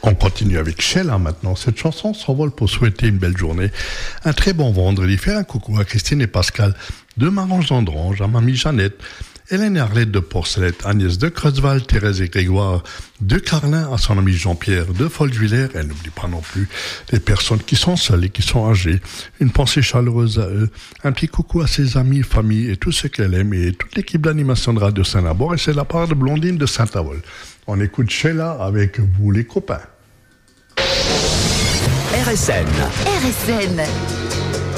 On continue avec Sheila maintenant. Cette chanson s'envole pour souhaiter une belle journée, un très bon vendredi. Faire un coucou à Christine et Pascal de Marange d'Andrange, à Mamie Jeannette, Hélène et Arlette de Porcelette, Agnès de Creusval, Thérèse et Grégoire de Carlin, à son ami Jean-Pierre de Folgevillers. Elle n'oublie pas non plus les personnes qui sont seules et qui sont âgées. Une pensée chaleureuse à eux. Un petit coucou à ses amis, famille et tout ce qu'elle aime et toute l'équipe d'animation de Radio Saint-Labor. Et c'est la part de Blondine de Saint-Avold. On écoute Sheila avec vous les copains. RSN. RSN.